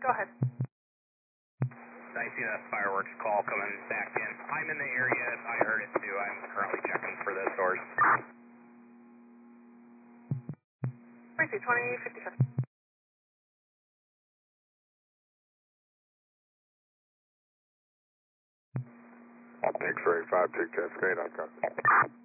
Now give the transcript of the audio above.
Go ahead. I see that fireworks call coming back in. I'm in the area. I heard it too. I'm currently checking for the source. 2057. X-ray 52 Cascade, I've got it.